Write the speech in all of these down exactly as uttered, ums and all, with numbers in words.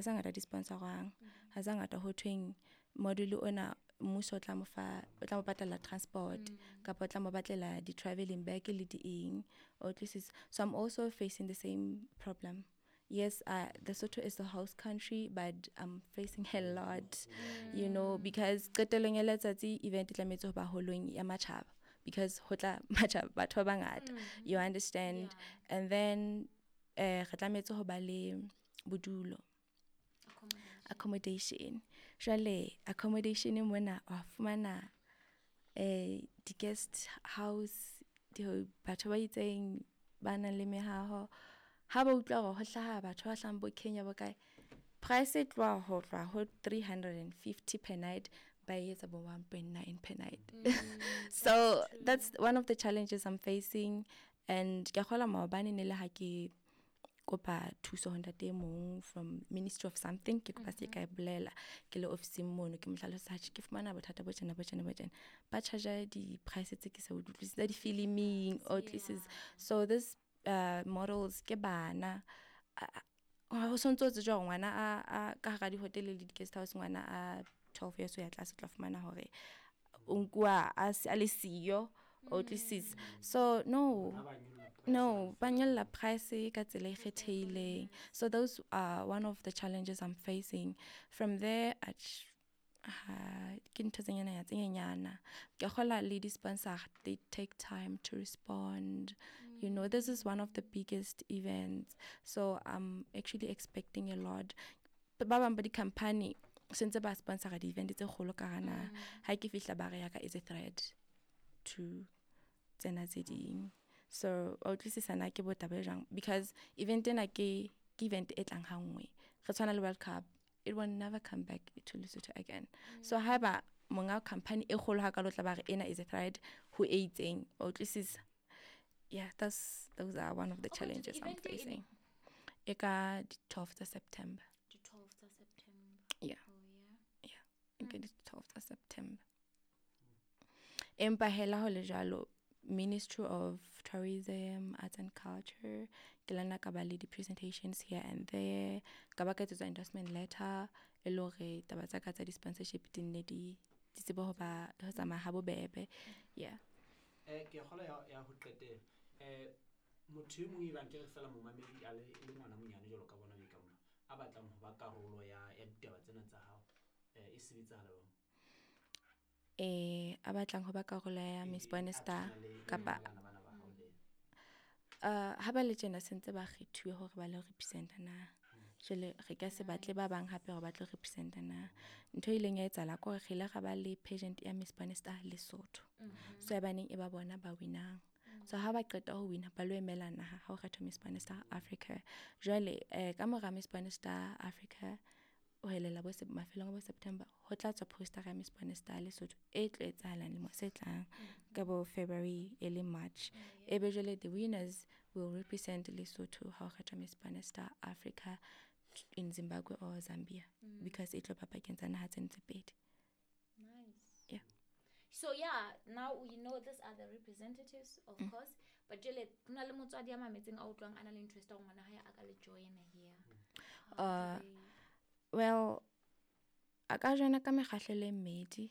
sa ngata di-sponsorwang ha sa ngata ho thweng module ona mmuso o tla mo fa o tla mo patala transport kapa o tla mo batlela di-travelling bag le di-eng or at least so I'm also facing the same problem. Yes, uh, Lesotho is the host country, but I'm facing a lot, mm. you know, because qetelong ya letsatsi event e tlametse ho ba holong ya matjhaba because ho tla matjhaba batho ba bangata, you understand, yeah. And then eh re tlametse ho ba le bodulo accommodation, accommodation. Jwale accommodation mona wa fumana eh di guest house di batho ba itseng ba nang le mehaho ha ba utlwa go hlaha batho ba hlang bo Kenya bo kae price e tloa ho tloa ho three hundred fifty per night by etsa bo one point nine per night. mm, so that's, that's one of the challenges I'm facing, and ke khola maobane ne le ha ke kopa thuso honda te mong from Ministry of something ke kopa se ka bolela ke le office mono ke mohlalosa ke fumana bothata bo tsena bo tsena bo tsena ba charge di prices tse ke sa utlwisisa di filming or at least so this uh, models ke bana ho sontso tse jwa ngwana a ka ga di hotel le di guest house ngwana a twelve years ya tla se tla fumana hore unkwa a le siyo or at least so no no banyalla price ka tsela e kgethehileng. So those are one of the challenges I'm facing. From there at ke ntho tse nyana ya tse nyana ke khola le di sponsor they take time to respond, mm. you know, this is one of the biggest events, so I'm actually expecting a lot. Ba bang ba di company since ba sponsor di event tse kholo ka gana ha ke fihla ba re ya ka is a threat to tsena tse ding. So at least sana ke bota ba jang because event ena ke ke event e tlang hangwe re tshwana le World Cup, it will never come back to Lesotho again. mm. So haba monga company e kholo ha ka lo tla ba re ena is a threat who eighteen or at least is yeah that's those are one of the okay, challenges I'm facing. Eka the twelfth of September. The twelfth of September. Yeah. Oh yeah. Yeah. Eka the twelfth of September. Empa hela ho le jalo Ministry of Tourism, Arts and Culture, Kelana Kabali the presentations here and there, Kabaka to the endorsement letter, Elore, Tabazaka the sponsorship in Nedi, Tisiboba, Hosama Habo Bebe. Yeah. Eh, Kehola ya Hukete, eh, Mutumu even tell Salamu, maybe Ale, Lumana Mian, Jolokabana Vicam, Abatam, Bacarolo, ya, Edwardson, how is it? Eh, abatlang ho ba karolo ya Miss Bonesta kapa uh ha ba le tsena sentse ba kgethuwe hore ba le representa na jele re ka se batle ba bang hape hore ba tlo representa na ntho ile nya etsala ko re khile ga ba le pageant ya Miss Bonesta Lesotho, so ba neng e ba bona ba winang. So ha ba qeta ho wina ba lo emela naha ha o kgetho Miss Bonesta Africa. Jele eh ka mora Miss Bonesta Africa o helela bo se mafelong bo September ho tla tswa poster ya Miss Bonesta Lesotho e tlo etsahalang le mo se tlang ka bo February early March. E be jele the winners will represent Lesotho ha o kgetho Miss Bonesta Africa in Zimbabwe or Zambia, mm. because it lo papa kenza na hatse ntse pedi. Nice. Yeah. So yeah, now we know these are the representatives, of mm. course, but jele kuna le motswadi ya mametseng a utlwang ana le interest wa ngwana ha ya aka le join here. Uh well aka jana ka mekgahlele mmedi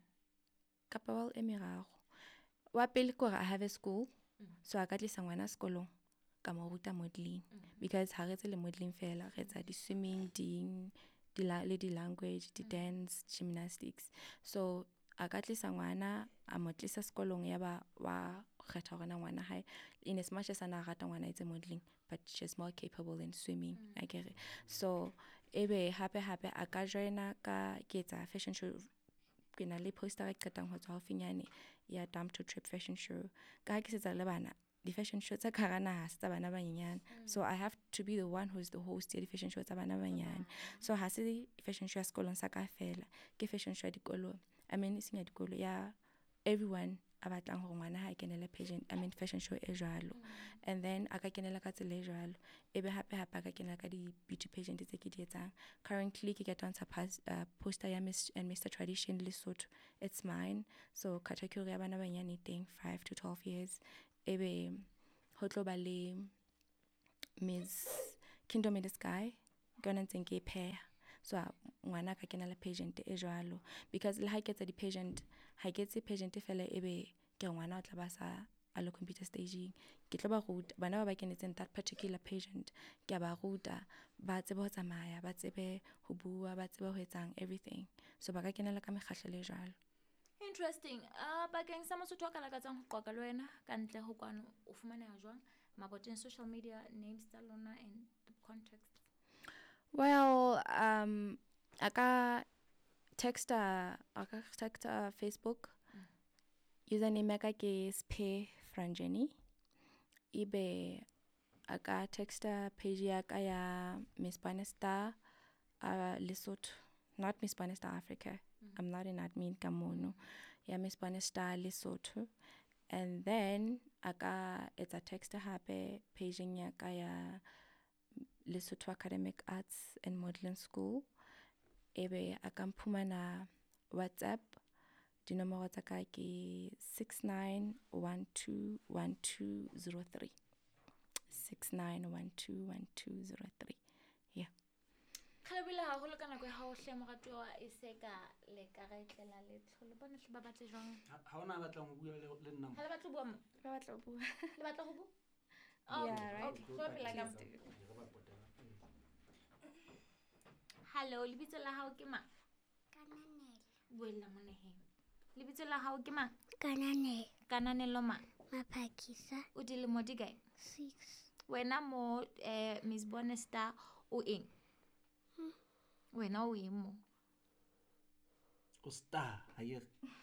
kapa well emirago wa pele ko I have a school, mm. so aka tlisa ngwana sekolong ka mo ruta modeling, mm. because ha re tse le modeling fela re tsa di swimming ding di la le di language di mm. dance gymnastics, so aka tlisa ngwana a mo tlisa sekolong ya ba wa kgetha gona ngwana hae in as much as ana rata ngwana itse modeling but she's more capable in swimming, mm. I get it. So ebe hape hape aka joina ka ketsa fashion show ke na le poster e qetang ho tswa hofinyane ya Dump to Trip fashion show ka ke setsa le bana the fashion show tsa karana ha tsa bana banyenyana, mm. so I have to be the one who is the host ya the fashion show tsa bana banyenyana, so ha se fashion show ya sekolong sa ka fela ke fashion show ya dikolo, I mean isinya dikolo ya everyone abatlang ho ngwana ha kenela pageant, I mean fashion show e jalo, mm. and then aka kenela ka tsela e jalo ebe hape hape aka kenela ka di beauty pageant tse ke di etsang. Currently ke get on pass uh, poster ya Miss and Mister Tradition Lesotho, it's mine, so category ya bana banyane teng five to twelve years. Ebe ho tlo ba le Miss Kingdom in the Sky ke yona ntseng ke e pheha. So a- ngwana ka kena le pageant e jwalo because le ha ke etsa di-pageant ha ke etse pageant fela ebe ke re ngwana o tla ba sa a le computer staging. Ke tlo ba ruta bana ba ba kenetseng that particular pageant ke a ba ruta ba tsebe ho tsamaya ba tsebe ho bua ba tsebe ho etsang everything, so ba ka kenela ka mekgahlo le jwalo. Interesting. Uh, bakeng sa Mosotho a ka lakatsang ho qoqa le wena ka ntle ho kwano o fumaneha jwang maboteng social media names tsa lona and the context? Well, um, aka texta aka texta Facebook. Mm. Username ya ka ke Sphe Franjeni. Ibe aka texta page ya ka ya Miss Banestar uh, Lesotho, not Miss Banestar Africa. Mm. I'm not an admin ka mono. Ya Miss Banestar Lesotho. And then aka etsa texta hape page ya ka ya Lesotho Academic Arts and Modeling School. Ebe aka mphumana WhatsApp. Dinomoro tsa ka ke six nine one two one two zero three. six nine one two one two zero three. Yeah. Khalebile haholo ka nako ya hao hle moratuwa wa e se ka le ka re tlela le tlhole bona hle ba batle jwang Ha ona batlang ho bua le le nna mo. ha le batla ho bua mo Ba batla ho bua. le batla ho bua Yeah, right. okay so pela ka mo hello lebitso la hao ke mang? Kananelo. Buella moneheng. Lebitso la hao ke mang? Kananelo. Kananelo mang? Maphakisa. O dilemo di kae? Six. Wena mo eh Miss Banestar o eng? Wena o eng mo? O star haye.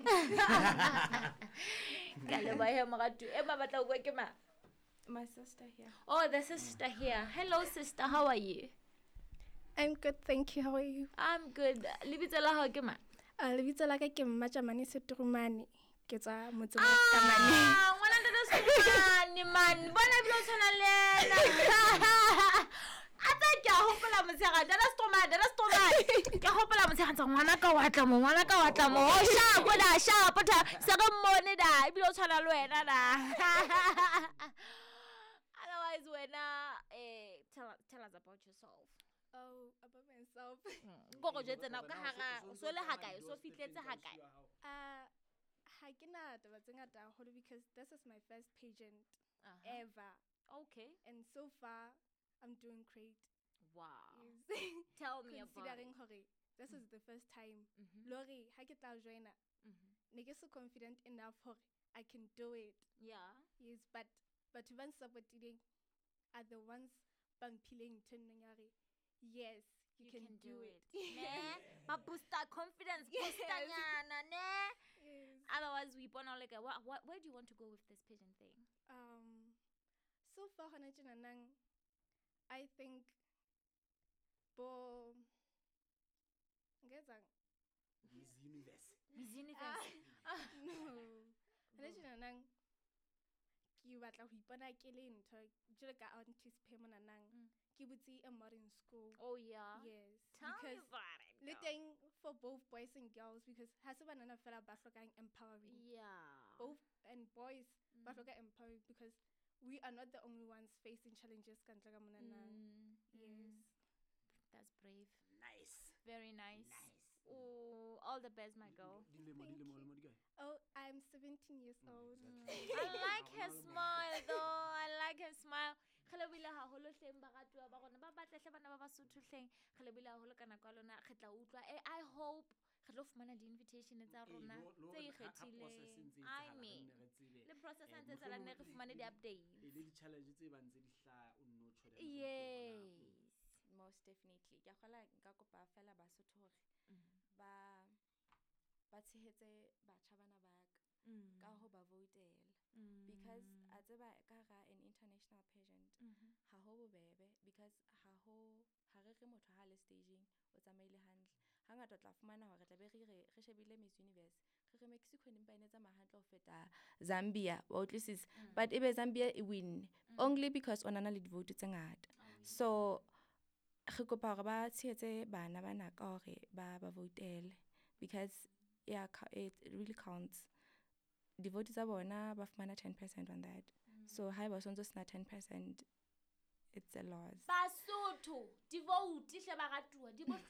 Ka le ba he moratu e ba batla ho bua ke mang? My sister here. Oh, the sister here. Hello sister, how are you? I'm good, thank you. How are you? I'm good. Lebitso la hao ke mang? Uh, lebitso la ka ke Mmatjamane Seturumane. Ke tswa motse wa Kamane. Ah, ngwana ntate Seturumane man. Bona ebile o tshwana le ena. Ata ke a hopola motshega dana Seturumane, dana Seturumane. Ke a hopola motshega tsa ngwana ka wa tla mo, ngwana ka wa tla mo. Oh sharp da, sharp da. Se re mmone da, ebile o tshwana le wena da. Otherwise wena eh tell tell us about yourself. Oh, about myself. Go go jetse na ka hara o so le hakae so fitletse hakae. Uh, ha ke na taba tse ngata haholo because this is my first pageant ever. Okay. And so far, I'm doing great. Wow. Yes. Tell me about Considering it. hore this is the first time. Mhm. Lori, ha ke tla joina. Mhm. Ne ke so confident enough hore I can do it. Yeah. Yes, but but when supporting are the ones bamphileng tenneng ya re. Yes, you, You can, can do, do it. Ne? Ba booster confidence, booster Yes. nyana, ne? Yes. Otherwise we born out like a, what, what, where do you want to go with this pigeon thing? Um, so far hona tjena nang, I think bo ngezang Miss Universe. Miss Universe. no hona tjena nang ke batla ho ipona ke le ntho jwalo ka Auntie Sphe mona nang Mm. ke butse a modern school. Oh yeah. Yes, Tell me because about it. le girl. teng for both boys and girls because ha se banana fela ba hlokang empowering. Yeah. Both and boys ba Mm. hloka empowering because we are not the only ones facing challenges ka ntle ka mona nang. Mm. Yes. That's brave. Nice. Very nice. Nice. Oh, all the best, my girl. Dilemo Thank dilemo you. mo di kae? Oh, I'm seventeen years old. Exactly. I like her smile though. I like her smile. Khalebile haholo hleng baratuwa ba rona ba batle hle bana ba Basotho hleng. Khalebile haholo kana kwa lona re tla utlwa. Eh, I hope re tlo fumana di invitation tsa rona tse ikgethileng. I mean, le process ntse tsa lana re fumane di updates. E le di challenge tse bang tse di hla o nno tshwere. Yes. Most definitely. Ke a kgola nka kopa fela Basotho hore ba ba tshehetse batjha bana ba ka ka ho ba voutela because a tseba ka ga an international pageant ha ho bobebe because ha ho ha re re motho ha le staging o tsamaile hantle hangata o tla fumana hore tla be re re re shebile Miss Universe re re Mexico ne ba inetsa mahantle ho feta Zambia wa utlwisisa but ebe Zambia e win only because ona na le di vote tse ngata so re kopa hore ba tshehetse bana bana ka hore ba ba voutele because yeah it really counts the vote tsa bona ba fumana ten percent on that so ha ba sontso sna ten percent it's a loss. Basotho di vote hle baratuwa di